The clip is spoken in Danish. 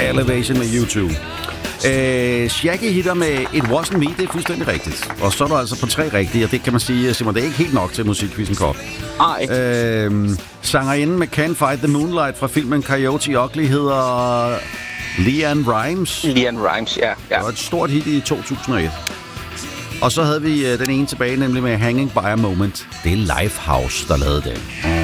Elevation med YouTube. Shaggy hitter med It Wasn't Me, det er fuldstændig rigtigt. Og så er du altså på 3 rigtige, og det kan man sige, Simon, det er ikke helt nok til musikquizzen Kop. Sangerinden med Can't Fight the Moonlight fra filmen Coyote Ugly hedder LeAnn Rimes. LeAnn Rimes, ja. Det var et stort hit i 2001. Og så havde vi den ene tilbage, nemlig med Hanging by a Moment. Det er Lifehouse, der lavede det.